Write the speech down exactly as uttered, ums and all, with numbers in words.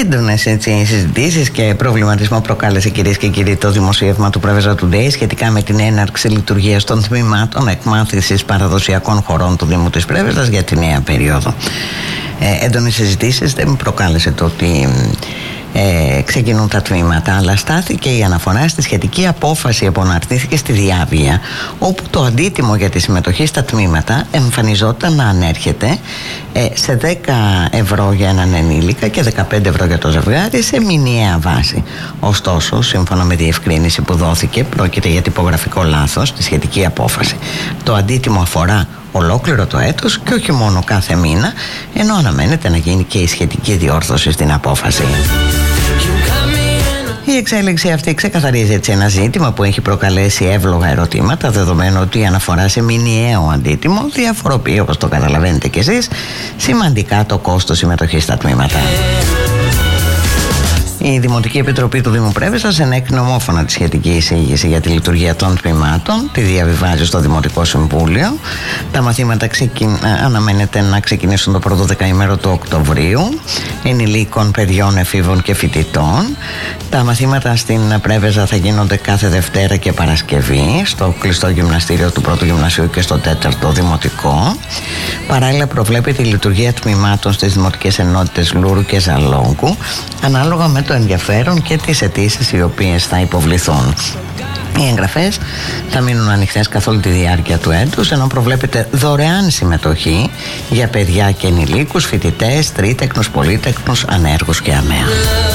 Έντονες συζητήσεις και προβληματισμό προκάλεσε, κυρίες και κύριοι, το δημοσίευμα του Πρέβεζα Today σχετικά με την έναρξη λειτουργίας των τμήματων εκμάθησης παραδοσιακών χωρών του Δήμου της Πρέβεζας για τη νέα περίοδο. Ε, έντονες συζητήσεις δεν προκάλεσε το ότι Ε, ξεκινούν τα τμήματα, αλλά στάθηκε η αναφορά στη σχετική απόφαση που αναρτήθηκε στη Διάβια, όπου το αντίτιμο για τη συμμετοχή στα τμήματα εμφανιζόταν να ανέρχεται ε, σε δέκα ευρώ για έναν ενήλικα και δεκαπέντε ευρώ για το ζευγάρι σε μηνιαία βάση. Ωστόσο, σύμφωνα με διευκρίνηση που δόθηκε, πρόκειται για τυπογραφικό λάθος στη σχετική απόφαση. Το αντίτιμο αφορά ολόκληρο το έτος και όχι μόνο κάθε μήνα, ενώ αναμένεται να γίνει και η σχετική διόρθωση στην απόφαση. Η εξέλιξη αυτή ξεκαθαρίζει έτσι ένα ζήτημα που έχει προκαλέσει εύλογα ερωτήματα, δεδομένου ότι η αναφορά σε μηνιαίο αντίτιμο διαφοροποιεί, όπως το καταλαβαίνετε κι εσείς, σημαντικά το κόστος συμμετοχής στα τμήματα. Η Δημοτική Επιτροπή του Δήμου Πρέβεζας ενέκρινε ομόφωνα τη σχετική εισήγηση για τη λειτουργία των τμήματων, τη διαβιβάζει στο Δημοτικό Συμβούλιο. Τα μαθήματα ξεκιν... αναμένεται να ξεκινήσουν το πρώτο δεκαήμερο του Οκτωβρίου, ενηλίκων, παιδιών, εφήβων και φοιτητών. Τα μαθήματα στην Πρέβεζα θα γίνονται κάθε Δευτέρα και Παρασκευή, στο κλειστό γυμναστήριο του Πρώτου Γυμνασίου και στο Τέταρτο Δημοτικό. Παράλληλα, προβλέπεται η λειτουργία τμήματων στις δημοτικές ενότητες Λούρου και Ζαλόγκου, ανάλογα με το ενδιαφέρον και τις αιτήσεις οι οποίες θα υποβληθούν. Οι εγγραφές θα μείνουν ανοιχτές καθ' όλη τη διάρκεια του έτους, ενώ προβλέπεται δωρεάν συμμετοχή για παιδιά και ενηλίκους, φοιτητές, τρίτεκνους, πολύτεκνους, ανέργους και αμαία.